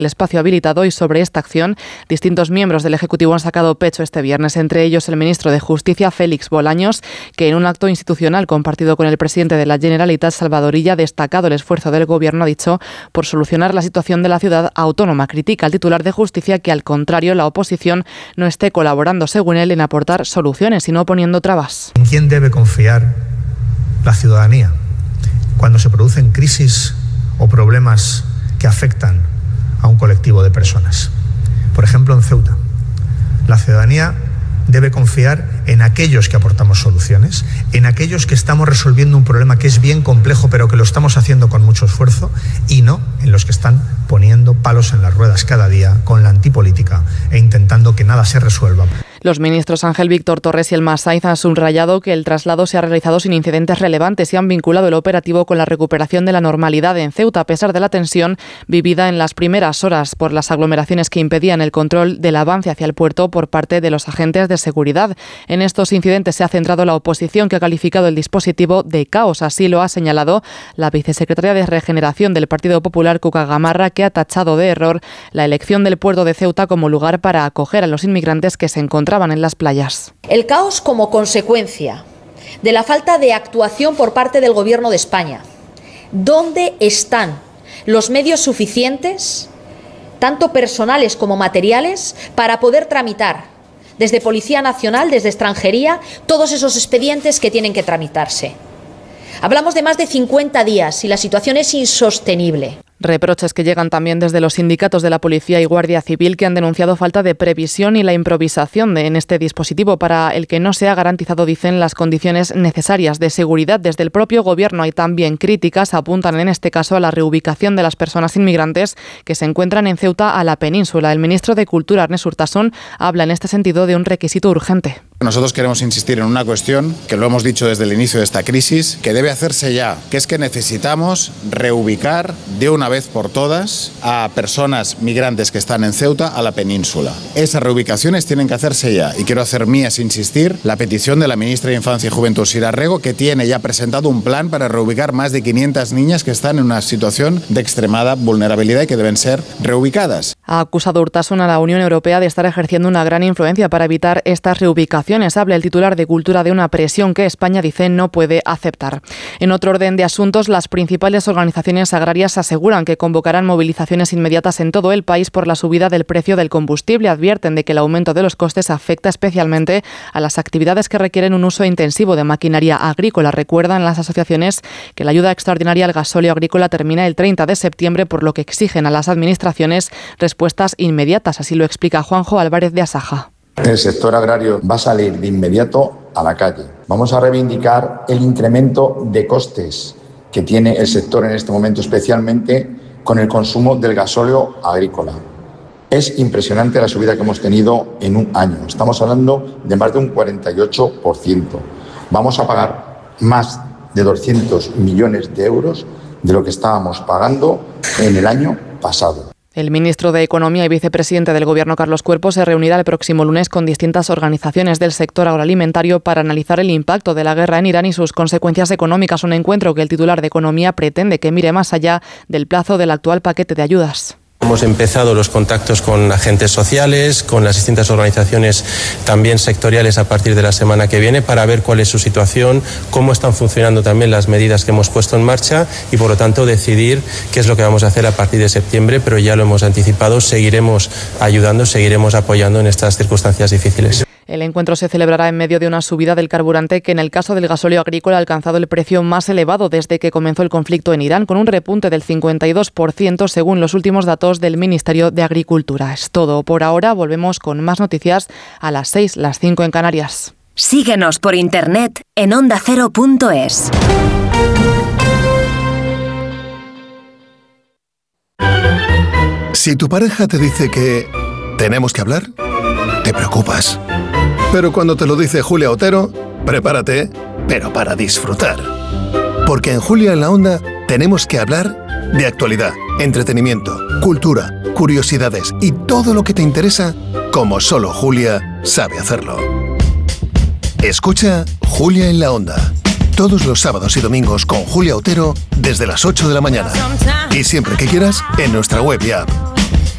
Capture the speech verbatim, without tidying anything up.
el espacio habilitado, y sobre esta acción distintos miembros del Ejecutivo han sacado pecho este viernes, entre ellos el ministro de Justicia, Félix Bolaños, que en un acto institucional compartido con el presidente de la Generalitat, Salvador Illa, ha destacado el esfuerzo del Gobierno, ha dicho, por solucionar la situación de la ciudad autónoma. Critica al titular de Justicia que, al contrario, la oposición no esté colaborando, según él, en aportar soluciones, sino poniendo trabas. ¿En quién debe confiar la ciudadanía cuando se producen crisis o problemas que afectan a un colectivo de personas? Por ejemplo, en Ceuta, la ciudadanía debe confiar en aquellos que aportamos soluciones, en aquellos que estamos resolviendo un problema que es bien complejo, pero que lo estamos haciendo con mucho esfuerzo, y no en los que están poniendo palos en las ruedas cada día con la antipolítica e intentando que nada se resuelva. Los ministros Ángel Víctor Torres y Elma Saiz han subrayado que el traslado se ha realizado sin incidentes relevantes y han vinculado el operativo con la recuperación de la normalidad en Ceuta, a pesar de la tensión vivida en las primeras horas por las aglomeraciones que impedían el control del avance hacia el puerto por parte de los agentes de seguridad. En estos incidentes se ha centrado la oposición, que ha calificado el dispositivo de caos. Así lo ha señalado la vicesecretaria de Regeneración del Partido Popular, Cuca Gamarra, que ha tachado de error la elección del puerto de Ceuta como lugar para acoger a los inmigrantes que se encontraban en las playas. El caos como consecuencia de la falta de actuación por parte del Gobierno de España. ¿Dónde están los medios suficientes, tanto personales como materiales, para poder tramitar desde Policía Nacional, desde Extranjería, todos esos expedientes que tienen que tramitarse? Hablamos de más de cincuenta días y la situación es insostenible. Reproches que llegan también desde los sindicatos de la Policía y Guardia Civil, que han denunciado falta de previsión y la improvisación de, en este dispositivo para el que no se ha garantizado, dicen, las condiciones necesarias de seguridad. Desde el propio Gobierno hay también críticas, apuntan en este caso a la reubicación de las personas inmigrantes que se encuentran en Ceuta a la península. El ministro de Cultura, Ernest Urtasun, habla en este sentido de un requisito urgente. Nosotros queremos insistir en una cuestión que lo hemos dicho desde el inicio de esta crisis, que debe hacerse ya, que es que necesitamos reubicar de una vez por todas a personas migrantes que están en Ceuta a la península. Esas reubicaciones tienen que hacerse ya, y quiero hacer mías, insistir, la petición de la ministra de Infancia y Juventud, Sira Rego, que tiene ya presentado un plan para reubicar más de quinientas niñas que están en una situación de extremada vulnerabilidad y que deben ser reubicadas. Ha acusado Urtasun a la Unión Europea de estar ejerciendo una gran influencia para evitar estas reubicaciones. Habla el titular de Cultura de una presión que España, dice, no puede aceptar. En otro orden de asuntos, las principales organizaciones agrarias aseguran que convocarán movilizaciones inmediatas en todo el país por la subida del precio del combustible. Advierten de que el aumento de los costes afecta especialmente a las actividades que requieren un uso intensivo de maquinaria agrícola. Recuerdan las asociaciones que la ayuda extraordinaria al gasóleo agrícola termina el treinta de septiembre, por lo que exigen a las administraciones respuestas inmediatas. Así lo explica Juanjo Álvarez de Asaja. El sector agrario va a salir de inmediato a la calle. Vamos a reivindicar el incremento de costes que tiene el sector en este momento, especialmente con el consumo del gasóleo agrícola. Es impresionante la subida que hemos tenido en un año. Estamos hablando de más de un cuarenta y ocho por ciento. Vamos a pagar más de doscientos millones de euros de lo que estábamos pagando en el año pasado. El ministro de Economía y vicepresidente del Gobierno, Carlos Cuerpo, se reunirá el próximo lunes con distintas organizaciones del sector agroalimentario para analizar el impacto de la guerra en Irán y sus consecuencias económicas. Un encuentro que el titular de Economía pretende que mire más allá del plazo del actual paquete de ayudas. Hemos empezado los contactos con agentes sociales, con las distintas organizaciones también sectoriales a partir de la semana que viene, para ver cuál es su situación, cómo están funcionando también las medidas que hemos puesto en marcha y, por lo tanto, decidir qué es lo que vamos a hacer a partir de septiembre, pero ya lo hemos anticipado, seguiremos ayudando, seguiremos apoyando en estas circunstancias difíciles. El encuentro se celebrará en medio de una subida del carburante que, en el caso del gasóleo agrícola, ha alcanzado el precio más elevado desde que comenzó el conflicto en Irán, con un repunte del cincuenta y dos por ciento según los últimos datos del Ministerio de Agricultura. Es todo por ahora. Volvemos con más noticias a las seis, las cinco en Canarias. Síguenos por internet en onda cero punto es. Si tu pareja te dice que tenemos que hablar, te preocupas. Pero cuando te lo dice Julia Otero, prepárate, pero para disfrutar. Porque en Julia en la Onda tenemos que hablar de actualidad, entretenimiento, cultura, curiosidades y todo lo que te interesa, como solo Julia sabe hacerlo. Escucha Julia en la Onda, todos los sábados y domingos con Julia Otero desde las ocho de la mañana. Y siempre que quieras, en nuestra web y app.